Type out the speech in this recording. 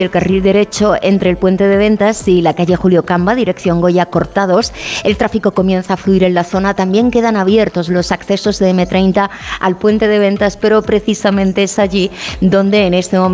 el carril derecho entre el puente de Ventas y la calle Julio Camba, dirección Goya, cortados. El tráfico comienza a fluir en la zona. También quedan abiertos los accesos de M30 al puente de Ventas, pero precisamente es allí donde en este momento